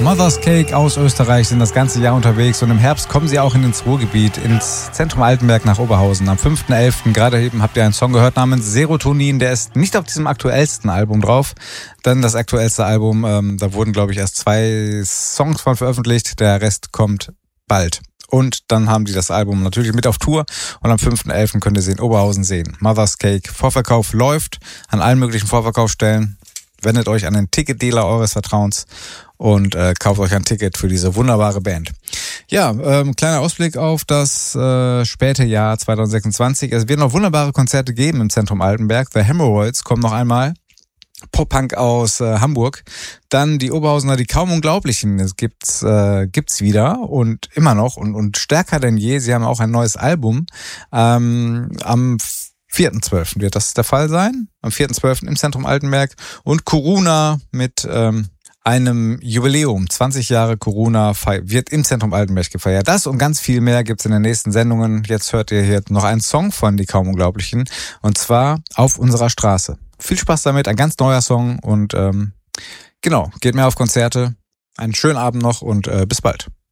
Mother's Cake aus Österreich sind das ganze Jahr unterwegs und im Herbst kommen sie auch ins Ruhrgebiet, ins Zentrum Altenberg nach Oberhausen. Am 5.11. gerade eben habt ihr einen Song gehört namens Serotonin. Der ist nicht auf diesem aktuellsten Album drauf, denn das aktuellste Album, da wurden glaube ich erst 2 Songs von veröffentlicht, der Rest kommt bald. Und dann haben die das Album natürlich mit auf Tour und am 5.11. könnt ihr sie in Oberhausen sehen. Mother's Cake, Vorverkauf läuft an allen möglichen Vorverkaufsstellen. Wendet euch an den Ticketdealer eures Vertrauens und kauft euch ein Ticket für diese wunderbare Band. Ja, kleiner Ausblick auf das späte Jahr 2026. Es wird noch wunderbare Konzerte geben im Zentrum Altenberg. The Hemorrhoids kommen noch einmal. Pop-Punk aus Hamburg. Dann die Oberhausener, die kaum Unglaublichen. Das gibt's wieder und immer noch und stärker denn je. Sie haben auch ein neues Album. Am 4.12. wird das der Fall sein. Am 4.12. im Zentrum Altenberg. Und Corona mit einem Jubiläum. 20 Jahre Corona wird im Zentrum Altenberg gefeiert. Das und ganz viel mehr gibt's in den nächsten Sendungen. Jetzt hört ihr hier noch einen Song von Die kaum Unglaublichen. Und zwar Auf unserer Straße. Viel Spaß damit, ein ganz neuer Song und genau, geht mehr auf Konzerte. Einen schönen Abend noch und bis bald.